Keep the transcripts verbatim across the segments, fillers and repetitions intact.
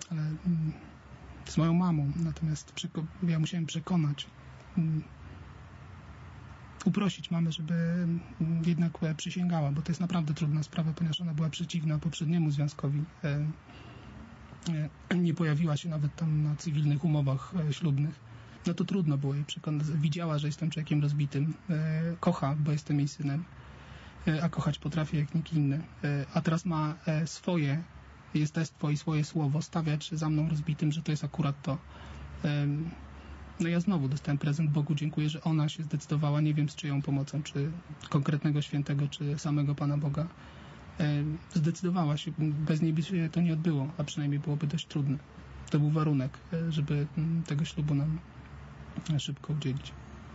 ale mm, z moją mamą. Natomiast przeko- ja musiałem przekonać, mm, uprosić mamę, żeby mm, jednak e, przysięgała, bo to jest naprawdę trudna sprawa, ponieważ ona była przeciwna poprzedniemu związkowi. E, e, nie pojawiła się nawet tam na cywilnych umowach e, ślubnych. No to trudno było jej przekonać. Widziała, że jestem człowiekiem rozbitym. E, kocha, bo jestem jej synem. E, a kochać potrafię jak nikt inny. E, a teraz ma e, swoje jestestwo i swoje słowo stawiać za mną rozbitym, że to jest akurat to. E, no ja znowu dostałem prezent. Bogu dziękuję, że ona się zdecydowała. Nie wiem z czyją pomocą, czy konkretnego świętego, czy samego Pana Boga. E, zdecydowała się. Bez niej by się to nie odbyło, a przynajmniej byłoby dość trudne. To był warunek, e, żeby m, tego ślubu nam szybko udzielić.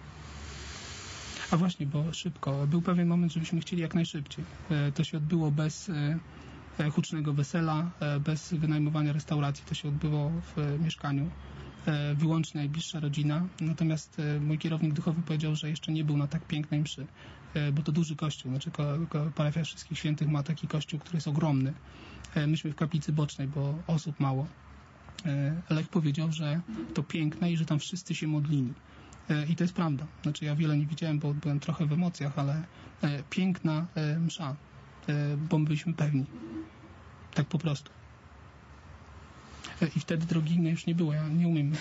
A właśnie, bo szybko. Był pewien moment, żebyśmy chcieli jak najszybciej. E, to się odbyło bez e, hucznego wesela, e, bez wynajmowania restauracji. To się odbyło w e, mieszkaniu. E, wyłącznie najbliższa rodzina. Natomiast e, mój kierownik duchowy powiedział, że jeszcze nie był na tak pięknej mszy, e, bo to duży kościół. Znaczy ko, ko, parafia Wszystkich Świętych ma taki kościół, który jest ogromny. E, myśmy w kaplicy bocznej, bo osób mało. Lech powiedział, że to piękne i że tam wszyscy się modlili. I to jest prawda. Znaczy ja wiele nie widziałem, bo byłem trochę w emocjach, ale piękna msza, bo my byliśmy pewni. Tak po prostu. I wtedy drogi innej już nie było. Ja nie umiem